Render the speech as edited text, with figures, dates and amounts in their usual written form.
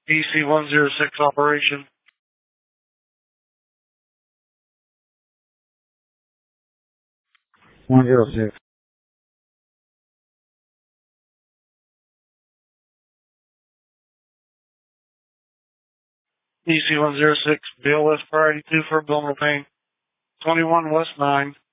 EC-106 operation. EC-106. EC-106, Bill West Priority 2 for abdominal pain. 21 West 9.